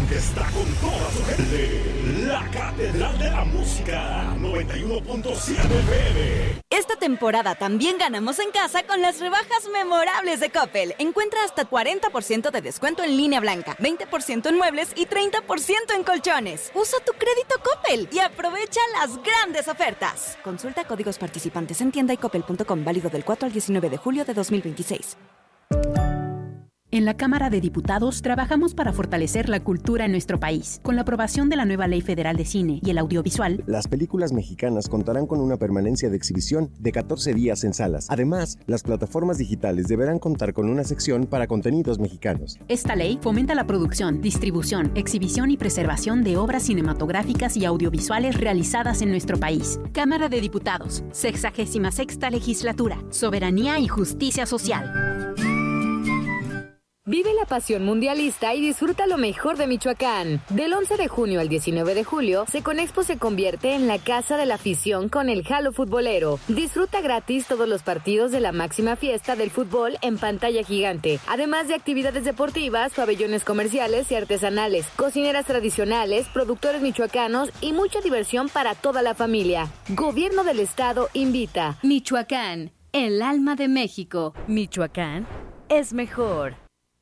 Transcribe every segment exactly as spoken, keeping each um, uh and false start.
que está con toda su gente. La Catedral de la Música, noventa y uno punto siete F M. Esta temporada también ganamos en casa con las rebajas memorables de Coppel. Encuentra hasta cuarenta por ciento de descuento en línea blanca, veinte por ciento en muebles y treinta por ciento en colchones. Usa tu crédito Coppel y aprovecha las grandes ofertas. Consulta códigos participantes en tienda y coppel punto com, válido del cuatro al diecinueve de julio de dos mil veintiséis. En la Cámara de Diputados trabajamos para fortalecer la cultura en nuestro país. Con la aprobación de la nueva Ley Federal de Cine y el Audiovisual, las películas mexicanas contarán con una permanencia de exhibición de catorce días en salas. Además, las plataformas digitales deberán contar con una sección para contenidos mexicanos. Esta ley fomenta la producción, distribución, exhibición y preservación de obras cinematográficas y audiovisuales realizadas en nuestro país. Cámara de Diputados, sexagésima sexta Legislatura. Soberanía y justicia social. Vive la pasión mundialista y disfruta lo mejor de Michoacán. Del once de junio al diecinueve de julio, Seconexpo se convierte en la casa de la afición con el Jalo Futbolero. Disfruta gratis todos los partidos de la máxima fiesta del fútbol en pantalla gigante, además de actividades deportivas, pabellones comerciales y artesanales, cocineras tradicionales, productores michoacanos y mucha diversión para toda la familia. Gobierno del Estado invita. Michoacán, el alma de México. Michoacán es mejor.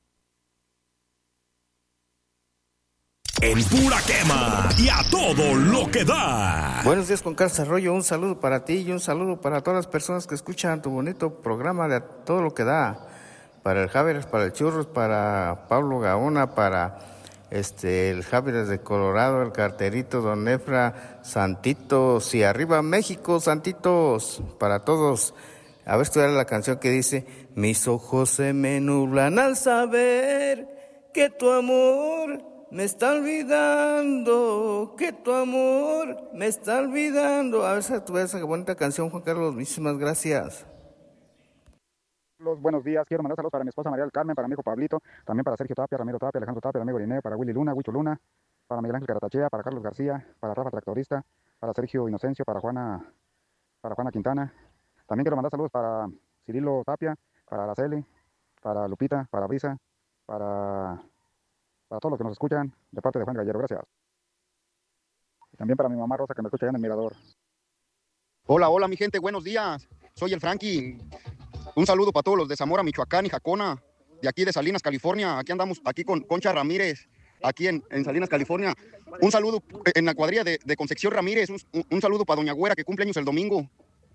En pura quema y a todo lo que da. Buenos días, Juan Carlos Arroyo. Un saludo para ti y un saludo para todas las personas que escuchan tu bonito programa de a todo lo que da. Para el Javier, para el Churros, para Pablo Gaona, para este el Javier de Colorado, el Carterito, Don Efra, Santitos y arriba México, Santitos, para todos. A ver, estudiar la canción que dice: mis ojos se me nublan al saber que tu amor me está olvidando, que tu amor me está olvidando. A ver si tú ves esa bonita canción, Juan Carlos. Muchísimas gracias. Los buenos días, quiero mandar saludos para mi esposa María del Carmen, para mi hijo Pablito, también para Sergio Tapia, Ramiro Tapia, Alejandro Tapia, el amigo Lineo, para Willy Luna, Huicho Luna, para Miguel Ángel Caratachea, para Carlos García, para Rafa Tractorista, para Sergio Inocencio, para Juana, para Juana Quintana. También quiero mandar saludos para Cirilo Tapia, para Araceli, para Lupita, para Brisa, para... para todos los que nos escuchan, de parte de Juan Gallero, gracias. Y también para mi mamá Rosa, que me escucha allá en el Mirador. Hola, hola, mi gente, buenos días. Soy el Frankie. Un saludo para todos los de Zamora, Michoacán y Jacona, de aquí de Salinas, California. Aquí andamos, aquí con Concha Ramírez, aquí en, en Salinas, California. Un saludo en la cuadrilla de, de Concepción Ramírez. Un, un, un saludo para Doña Güera, que cumple años el domingo.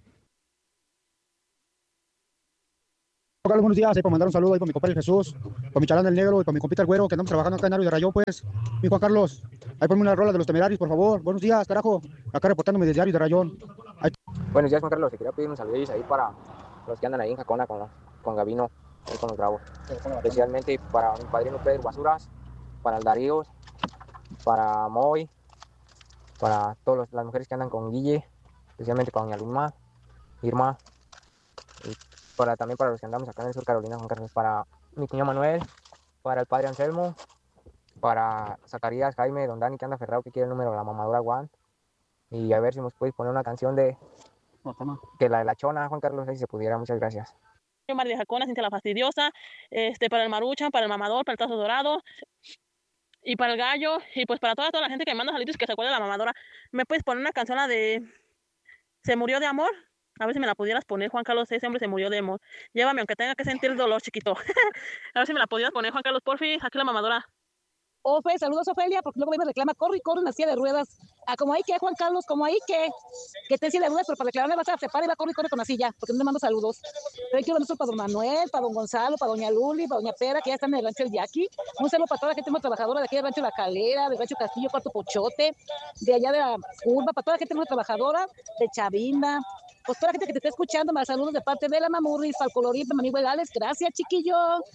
Hola, buenos días, ahí para mandar un saludo ahí para mi compadre Jesús, para mi Chalán del Negro y para mi compita el Güero, que andamos trabajando acá en Ario de Rayón, pues. Mi Juan Carlos, ahí ponme una rola de los Temerarios, por favor. Buenos días, carajo. Acá reportándome desde Ario de Rayón. Ahí. Buenos días, Juan Carlos. Te quería pedir un saludo ahí para los que andan ahí en Jacona con, con Gabino, ahí con los Bravos. Especialmente para mi padrino Pedro Basuras, para el Darío, para Moy, para todas las mujeres que andan con Guille, especialmente para doña Luma, Irma, y para, también para los que andamos acá en el sur Carolina, Juan Carlos, para mi cuñado Manuel, para el padre Anselmo, para Zacarías, Jaime, don Dani que anda ferrado, que quiere el número de la mamadora Juan, y a ver si nos puedes poner una canción de que la de la Chona, Juan Carlos, ahí si se pudiera. Muchas gracias. María Jacona, Cintia la Fastidiosa, este, para el Maruchan, para el Mamador, para el Tazo Dorado y para el Gallo, y pues para toda, toda la gente que me manda saludos que se acuerda de la mamadora. ¿Me puedes poner una canción, la de Se murió de amor? A ver si me la pudieras poner, Juan Carlos. Ese hombre se murió de amor. Llévame aunque tenga que sentir el dolor, chiquito. A ver si me la pudieras poner, Juan Carlos, porfi. Aquí la mamadora. Ofe, saludos Ofelia, porque luego me reclama, corre y corre una silla de ruedas. Ah, como ahí que, Juan Carlos, como ahí que, que te silla de ruedas, pero para reclamarme vas a separar y va a correr y corre con la silla, porque no me mando saludos. Pero quiero mandar para don Manuel, para don Gonzalo, para doña Luli, para doña Pera, que ya están en el rancho El Yaqui. Un saludo para toda la gente más trabajadora de aquí del rancho La Calera, del rancho Castillo, Cuarto Pochote, de allá de la curva, para toda la gente más trabajadora, de Chavinda. Pues toda la gente que te está escuchando, más saludos de parte de la Mamurris, para el colorín, de mi amigo el Alex. Gracias, chiquillo.